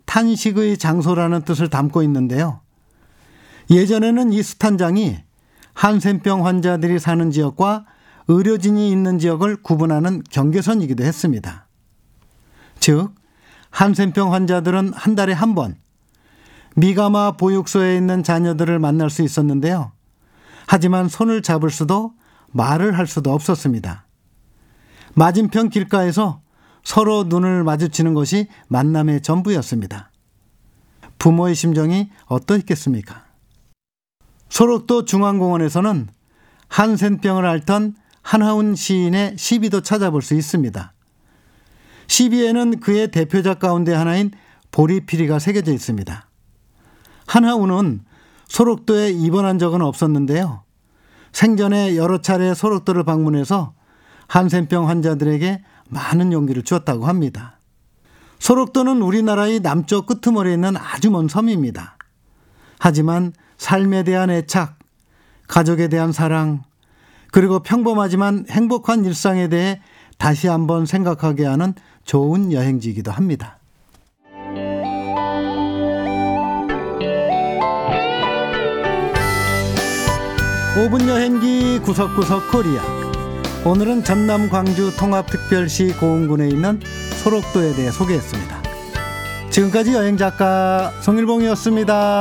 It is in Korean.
탄식의 장소라는 뜻을 담고 있는데요. 예전에는 이 스탄장이 한센병 환자들이 사는 지역과 의료진이 있는 지역을 구분하는 경계선이기도 했습니다. 즉, 한센병 환자들은 한 달에 한 번 미가마 보육소에 있는 자녀들을 만날 수 있었는데요. 하지만 손을 잡을 수도 말을 할 수도 없었습니다. 맞은편 길가에서 서로 눈을 마주치는 것이 만남의 전부였습니다. 부모의 심정이 어떠했겠습니까? 소록도 중앙공원에서는 한센병을 앓던 한하운 시인의 시비도 찾아볼 수 있습니다. 시비에는 그의 대표작 가운데 하나인 보리피리가 새겨져 있습니다. 한하운은 소록도에 입원한 적은 없었는데요. 생전에 여러 차례 소록도를 방문해서 한센병 환자들에게 많은 용기를 주었다고 합니다. 소록도는 우리나라의 남쪽 끄트머리에 있는 아주 먼 섬입니다. 하지만 삶에 대한 애착, 가족에 대한 사랑, 그리고 평범하지만 행복한 일상에 대해 다시 한번 생각하게 하는 좋은 여행지이기도 합니다. (5분) 여행기 구석구석 코리아. 오늘은 전남 광주 통합특별시 고흥군에 있는 소록도에 대해 소개했습니다. 지금까지 여행작가 송일봉이었습니다.